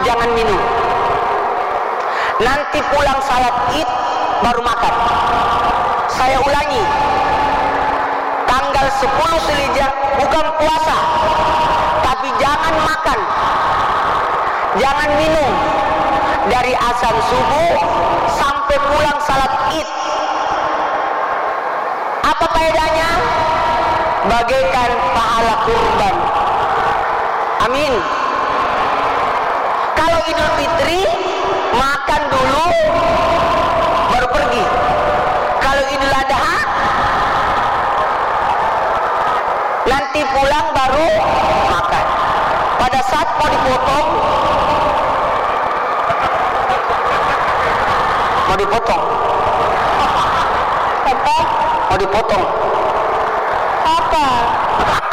jangan minum. Nanti pulang salat Id baru makan. Saya ulangi, tanggal 10 Zulhijjah bukan puasa, tapi jangan makan, jangan minum dari azan subuh sampai pulang salat Id. Apa faedahnya? Bagaikan pahala kurban. Amin. Kalau Idul Fitri makan dulu baru pergi. Kalau Idul Adha nanti pulang baru makan. Pada saat mau dipotong Apa? mau dipotong Apa?